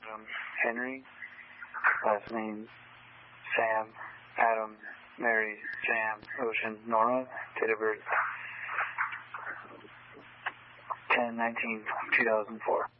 Adam Henry. Last name Sam, Adam, Mary, Sam, Ocean, Norma. Date of birth 10/19/2004.